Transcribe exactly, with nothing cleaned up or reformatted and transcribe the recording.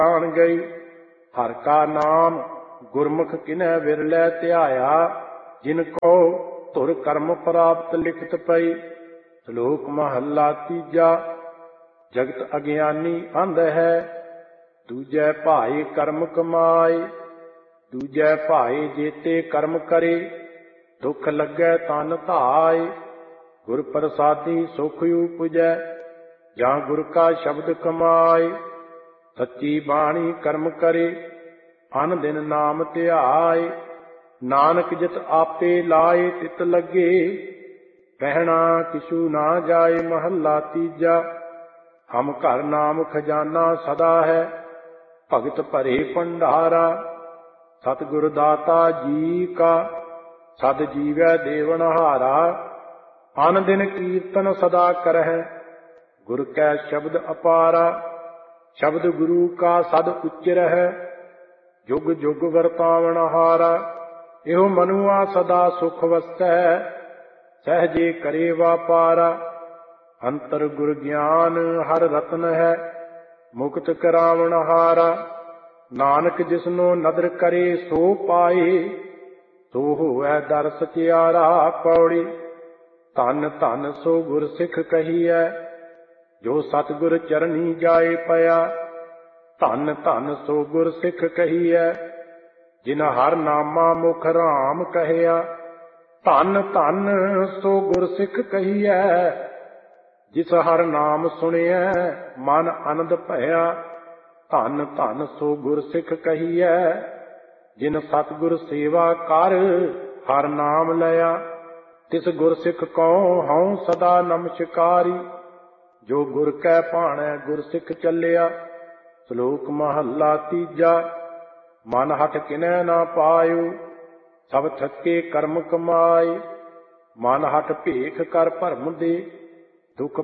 ਜਾਣ ਗਈ। ਹਰ ਕਾ ਨਾਮ ਗੁਰਮੁਖ ਕਿਨੈ ਵਿਰਲੇ ਧਿਆਇਆ। ਜਿਨ ਕੋ ਧੁਰ ਕਰਮ ਪ੍ਰਾਪਤ ਲਿਖਤ ਪਈ। ਸ਼ਲੋਕ ਮਹੱਲਾ ਤੀਜਾ। ਜਗਤ ਅਗਿਆਨੀ ਅੰਧ ਹੈ, ਦੂਜੈ ਭਾਈ ਕਰਮ ਕਮਾਏ। ਦੂਜੈ ਭਾਈ ਜੇਤੇ ਕਰਮ ਕਰੇ, ਦੁਖ ਲੱਗੈ ਤਨ ਧਾਇ। ਗੁਰ ਪ੍ਰਸਾਦੀ ਸੁਖ ਉਪਜੈ, ਜਾਂ ਗੁਰ ਕਾ ਸ਼ਬਦ ਕਮਾਏ। ਸੱਚੀ ਬਾਣੀ ਕਰਮ ਕਰੇ, ਅਨ ਦਿਨ ਨਾਮ ਧਿਆਏ। ਨਾਨਕ ਜਿਤ ਆਪੇ ਲਾਏ ਤਿਤ ਲੱਗੇ, ਕਹਿਣਾ ਕਿਛੂ ਨਾ ਜਾਏ। ਮਹੱਲਾ ਤੀਜਾ। ਹਮ ਘਰ ਨਾਮ ਖਜ਼ਾਨਾ ਸਦਾ ਹੈ, ਭਗਤ ਭਰੇ ਭੰਡਾਰਾ। ਸਤਿਗੁਰ ਦਾਤਾ ਜੀ ਕਾ, ਸਦ ਜੀਵੈ ਦੇਵਨਹਾਰਾ। ਅਨ ਦਿਨ ਕੀਰਤਨ ਸਦਾ ਕਰਹਿ, ਗੁਰ ਕੈ ਸ਼ਬਦ ਅਪਾਰਾ। ਸ਼ਬਦ ਗੁਰੂ ਕਾ ਸਦ ਉਚਰਹਿ, ਜੁਗ ਜੁਗ ਵਰਤਾਵਨਹਾਰਾ। ਇਹੋ ਮਨੁਆ ਸਦਾ ਸੁਖ ਵਸੈ, ਸਹਿਜੇ ਕਰੇ ਵਾਪਾਰਾ। ਅੰਤਰ ਗੁਰ ਗਿਆਨ ਹਰ ਰਤਨ ਹੈ, ਮੁਕਤ ਕਰਾਵਨਹਾਰਾ। ਨਾਨਕ ਜਿਸਨੋ ਨਦਰ ਕਰੇ ਸੋ ਪਾਏ, ਸੋ ਹੋਵੈ ਦਰ ਸਚਿਆਰਾ। ਪੌੜੀ। ਧੰਨ ਧੰਨ ਸੋ ਗੁਰ ਸਿੱਖ ਕਹੀਐ, ਜੋ ਸਤਿਗੁਰ ਚਰਨੀ ਜਾਏ ਪਿਆ। ਧੰਨ ਧੰਨ ਸੋ ਗੁਰ ਸਿੱਖ ਕਹੀਐ, ਜਿਨ ਹਰ ਨਾਮਾ ਮੁਖ ਰਾਮ ਕਹਿਆ। ਧੰਨ ਧੰਨ ਸੋ ਗੁਰ ਸਿੱਖ ਕਹੀਐ, ਜਿਸ ਹਰ ਨਾਮ ਸੁਣਿਐ ਮਨ ਆਨੰਦ ਭਇਆ। ਧੰਨ ਧੰਨ ਸੋ ਗੁਰ ਸਿੱਖ ਕਹੀਐ, ਜਿਨ ਸਤਿਗੁਰ ਸੇਵਾ ਕਰ ਹਰ ਨਾਮ ਲਿਆ। ਤਿਸ ਗੁਰ ਸਿੱਖ ਕਉ ਹਉ ਸਦਾ ਨਮਸਕਾਰੀ, ਜੋ ਗੁਰ ਕੈ ਭਾਣੈ ਗੁਰ ਸਿੱਖ ਚੱਲਿਆ। ਸ਼ਲੋਕ ਮਹੱਲਾ ਤੀਜਾ। ਮਨ ਹਠ ਕਿਨੈ ਨਾ ਪਾਇਓ, ਸਭ ਥੱਕੇ ਕਰਮ ਕਮਾਏ। ਮਨ ਹਠ ਭੇਖ ਕਰ ਭਰਮ ਦੇ, ਦੁਖ